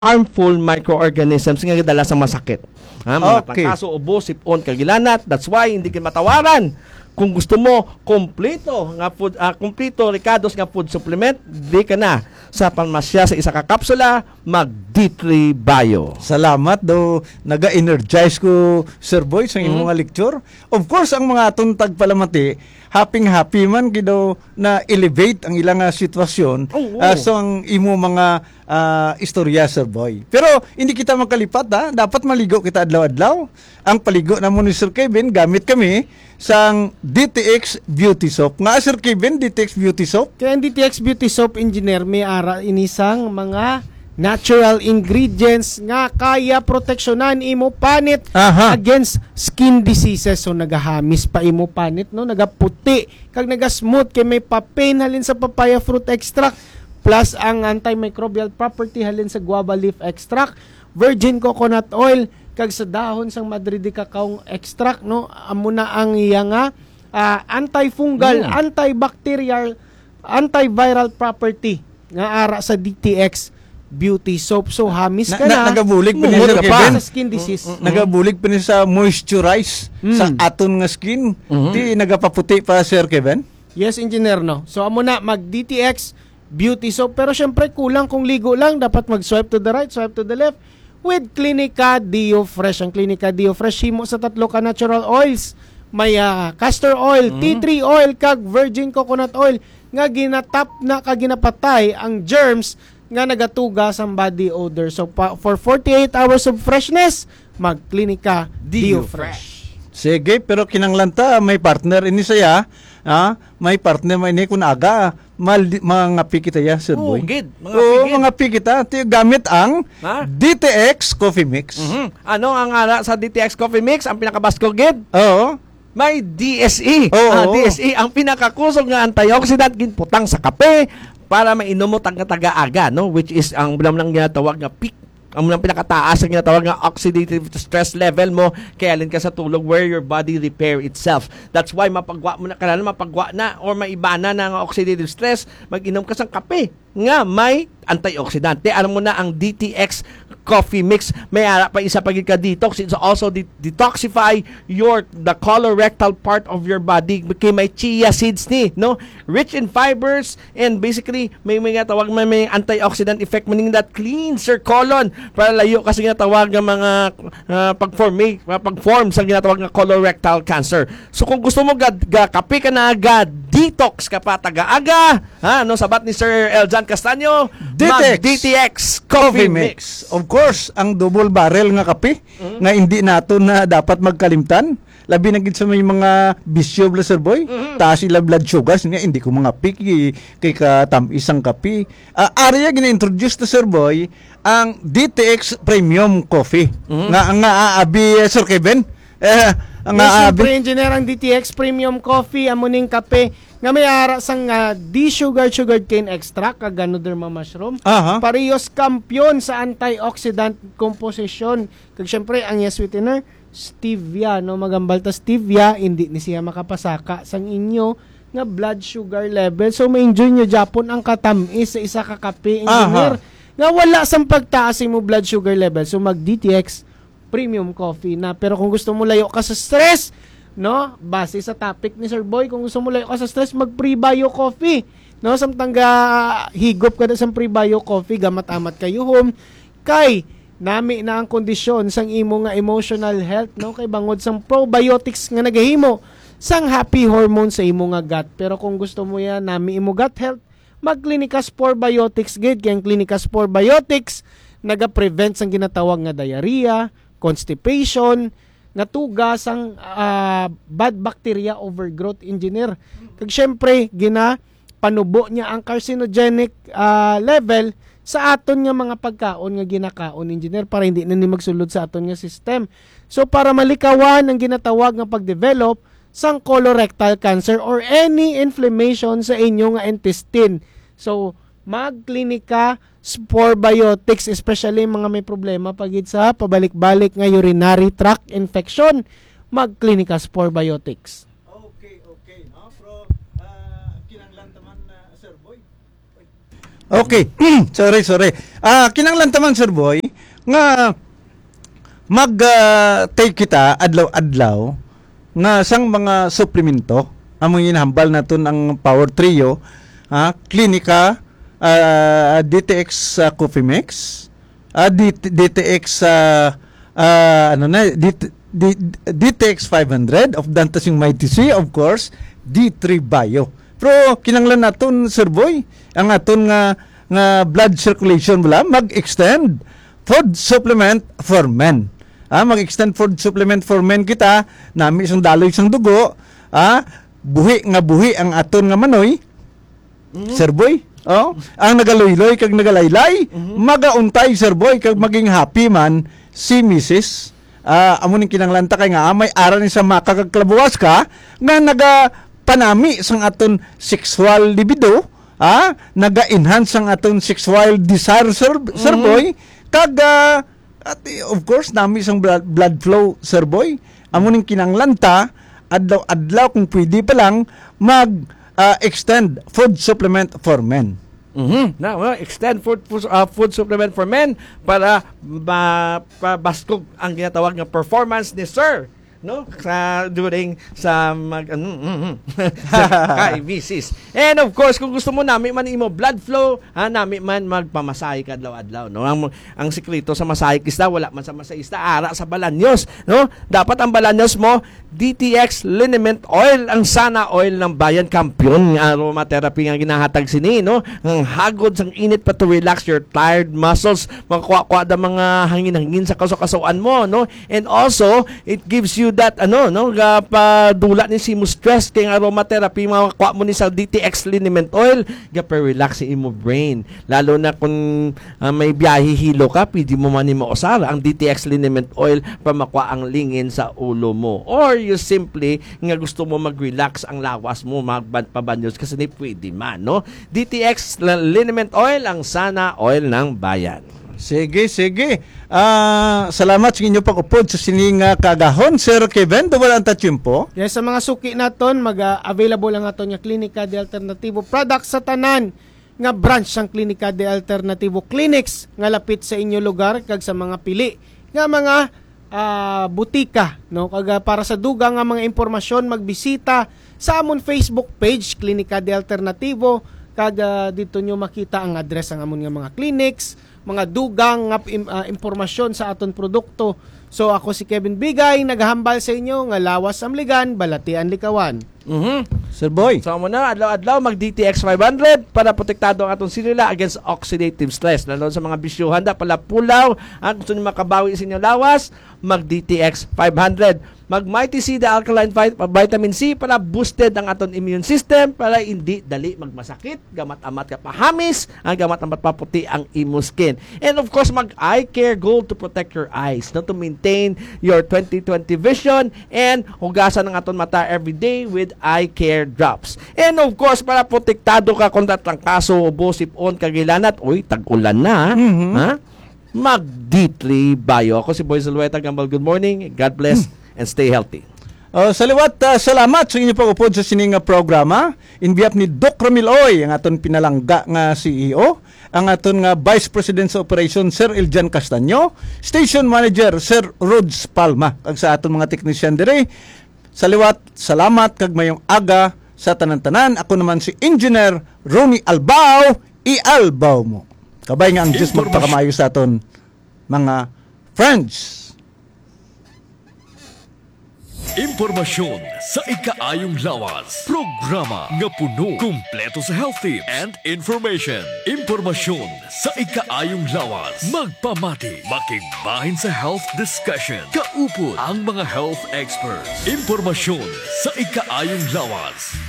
harmful microorganisms nga dala sa masakit. Mga Okay. tangkaso, ubo, sipon, kagilanat. That's why hindi ka matawaran. Kung gusto mo kompleto nga food, kompleto Ricardo's nga food supplement, di ka na sa pharmacia sa isa ka kapsula, mag D3 Bio. Salamat do naga-energize ko Sir Boy sa imong mga lecture. Of course ang mga tuntag palamati happy man kido na elevate ang ilang sitwasyon so ang imo mga istorya Sir Boy. Pero hindi kita magkalipat dapat maligo kita adlaw-adlaw. Ang paligo na mo ni Sir Kevin gamit kami sang DTX Beauty Soap. Nga Sir Kevin, DTX Beauty Soap? Kaya ang DTX Beauty Soap Engineer may ara inisang mga natural ingredients nga kaya proteksyonan imo panit against skin diseases. So nagahamis pa imo panit, no, nagaputi kag nagasmooth kay may papain halin sa papaya fruit extract plus ang antimicrobial property halin sa guava leaf extract, virgin coconut oil kag sa dahon sang Madrid cacao extract, no, amo na ang iya nga antifungal, antibacterial, antiviral property nga ara sa DTX Beauty Soap. So hamis ka na nagabulig pa ni muhot Sir ka Kevin sa skin disease. Nagabulig pa ni sa moisturize sa aton nga skin. Di nagapaputi pa Sir Kevin? Yes, engineer, no. So amo na mag DTX Beauty Soap, pero syempre kulang kung ligo lang, dapat mag swipe to the right, swipe to the left with Clinica Dio Fresh. Ang Clinica Dio Fresh himo sa 3 ka natural oils. May castor oil, tea tree oil kag virgin coconut oil nga ginatap na kag ginapatay ang germs nga nagatuga sa body odor. So for 48 hours of freshness, mag Clinica Dio Fresh. Sige, pero kinanglanta may partner ini saya, may partner may ini kun aga mga kita ya Sir Boy. Mga pikita gamit ang DTX Coffee Mix. Ano ang ara sa DTX Coffee Mix? Ang pinakabasko gid? Oo. May DSE. DSE ang pinakakusog nga antioxidant ginputang sa kape para mainom mo taga-aga, no, which is ang bilang ginatawag nga peak, ang pinakataas ang ginatawag nga oxidative stress level mo kaya alin ka sa tulog where your body repair itself. That's why mapagwa mo na kanala mapagwa na or maibana na ang oxidative stress, mag-inom ka sang kape nga may antioxidant. Alam mo na ang DTX Coffee Mix may ara pa isa pagid ka detox. It's also detoxify the colorectal part of your body. Kay may chia seeds ni, no, rich in fibers and basically may tawag may antioxidant effect meaning that cleans your colon para layo kasi nga tawag nga mga pag-form sa ginatawag nga colorectal cancer. So kung gusto mo kape ka na detox ka pa taga-aga, no, sabat ni Sir Eljan Castaño, DTX Coffee Mix. Of course, ang double barrel nga kape nga hindi nato na dapat magkalimtan. Labi na gid sa may mga bisyo bla Sir Boy. Taas sila blood sugars nga hindi ko mga piki kay katam isang kape. Area gina-introduce to Sir Boy ang DTX Premium Coffee. Nga abi Sir Kevin. Siyempre, engineer, ang DTX Premium Coffee, amuning kape, nga may ara sang sugared cane extract, kag Ganoderma mushroom. Parehas kampiyon sa antioxidant composition. Kag syempre, ang sweetener, stevia, no, magambal ta stevia, hindi ni siya makapasaka sang inyo nga blood sugar level. So, ma-enjoy nyo Japon ang katamis sa isa ka kape, engineer. Nga wala sang pagtaas mo blood sugar level. So, mag-DTX Premium Coffee na. Pero kung gusto mo layo ka sa stress, no, base sa topic ni Sir Boy, kung gusto mo layo ka sa stress, mag Pre-Bio Coffee, no, samtang higop ka na sa Pre-Bio Coffee, gamat-amat kayo home kay nami na ang kondisyon sang imo nga emotional health, no, kay bangod sang probiotics nga nagahimo sang happy hormone sa imo nga gut. Pero kung gusto mo yan nami imo gut health, mag Clinica Spore Biotics gid. Kay ang Clinica Spore Biotics naga-prevent sang ginatawag nga diarrhea, constipation, nga tugas ang bad bacteria overgrowth, engineer. Kag syempre panubo niya ang carcinogenic level sa aton nga mga pagkaon nga ginakaon, engineer, para hindi na ni magsulod sa aton nga system. So para malikawan ang ginatawag nga pagdevelop sang colorectal cancer or any inflammation sa inyo nga intestine. So mag-Clinica Spore Biotics, especially mga may problema pagid sa pabalik-balik nga urinary tract infection, mag-Clinica Spore Biotics. Okay. No? Pero kinanglan taman Sir Boy. Okay. sorry. Kinanglan taman, Sir Boy, nga take kita adlaw-adlaw nga sang mga suplemento among hinahambal naton ang Power Trio, Clinica, DTX Coffee Mix, DTX DTX 500 of Dantas yung Mighty C, of course, D3 Bio. Pero kinanglan naton, Sir Boy, ang aton nga blood circulation mag-extend food supplement for men. Mag-extend food supplement for men kita, nami isang daloy isang dugo, buhi ang aton nga manoy, Sir Boy. Ang nagaloy-loy kag nagalaylay, magauntay, Sir Boy, kag maging happy man si Mrs. Amo ning kinanglanta kay nga may aral ni sa makakagklabuwas ka nga panami sang aton sexual libido, naga-enhance ang aton sexual desire, Sir Boy, kag of course nami sang blood flow, Sir Boy. Amo ning kinanglanta adlaw kung pwede pa lang extend food supplement for men. Extend food supplement for men para mapabaskog ang ginatawag na performance ni Sir, no, during sa kay Mrs. And of course, kung gusto mo nami man imo blood flow, nami man magpamasahe kadlaw-adlaw, no. Ang sikreto sa masahikista wala man sa masahista, ara sa balanyos, no. Dapat ang balanyos mo DTX Liniment Oil, ang sana oil ng bayan, kampiyon nga aromatherapy nga ginahatag sini, no. Ang hagod sang init pa to relax your tired muscles, magkuha da mga hangin-hangin sa kasukasuan mo, no. And also it gives you that padula ni si mo stress kay aromatherapy, makuha mo ni sa DTX Liniment Oil, gapa-relax si imo brain, lalo na kung may biyahe hilo ka, pwede mo man mo usara ang DTX Liniment Oil para makuha ang lingin sa ulo mo, or you simply nga gusto mo mag-relax ang lawas mo, magpabanyos kasi ni pwede man, no. DTX Liniment Oil, ang sana oil ng bayan. Sige. Salamat sa inyo pag-upod sa sining kagahon, Sir Kevin. Duwala ang tatyempo. Yes, sa mga suki naton, mag-available ang aton nga Klinika de Alternativo products sa tanan nga branch sang Klinika de Alternativo clinics nga lapit sa inyo lugar kag sa mga pili nga mga butika, no, kag para sa dugang nga mga impormasyon magbisita sa amon Facebook page Klinika de Alternativo, kag dito nyo makita ang address ang amon nga mga clinics, mga dugang nga impormasyon sa aton produkto. So ako si Kevin Bigay, naghahambal sa inyo nga lawas amligan, balatian likawan. Sir Boy. So mo na adlaw-adlaw mag DTX 500 para protektado ang atong silila against oxidative stress, lalo sa mga bisyuhan da pala pulaw, ang gusto niyo makabawi sa inyong lawas, mag DTX 500. Mag Mighty C, the alkaline vitamin C, para boosted ang aton immune system, para hindi dali magmasakit, gamat-amat ka pahamis, ang gamat-amat paputi ang imo skin. And of course, mag Eye Care Gold to protect your eyes, no, to maintain your 20/20 vision, and hugasan ang aton mata every day with Eye Care Drops. And of course, para protektado ka kontra trangkaso, ubo, sipon, kagilanat, tag-ulan na, mag D3 Bio. Ako si Boy Zulueta Gambal. Good morning. God bless and stay healthy. Saliwat, salamat sa inyo pag-upod sa sining programa. Inbiyap ni Doc Ramiloy, ang aton pinalangga nga CEO, ang aton nga Vice President sa Operation, Sir Eljan Castaño, Station Manager, Sir Rods Palma, kag sa aton mga technician dire. Saliwat, salamat kag mayong aga sa tanan-tanan. Ako naman si Engineer Ronnie Albao, i-albaw mo. Kabay nga ang Diyos magpakamayo sa aton mga friends. Impormasyon sa ikaayong lawas. Programa nga puno, kumpleto sa health tips and information. Impormasyon sa ikaayong lawas. Magpamati, makigbahin sa health discussion. Kaupod ang mga health experts. Impormasyon sa ikaayong lawas.